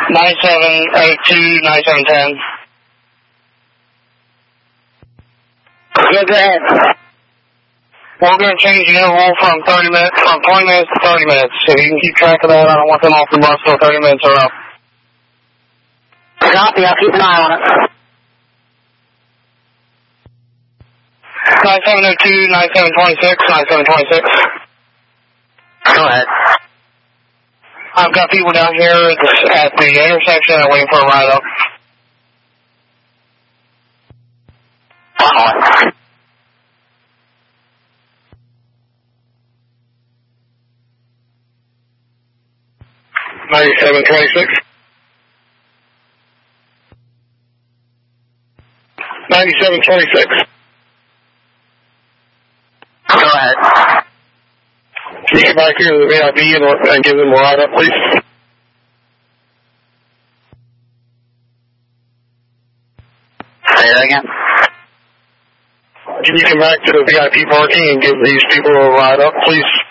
9702, 9710. Yeah, go ahead. We're going to change the interval from 20 minutes to 30 minutes. If you can keep track of that, I don't want them off the bus till 30 minutes are up. Copy, I'll keep an eye on it. 9702, 9726, 9726. Go ahead. I've got people down here at the intersection and waiting for a ride up. On it. 9726. 9726. Go ahead. Can you get back here to the VIP and give them a ride up, please? Say that again. Can you come back to the VIP parking and give these people a ride up, please?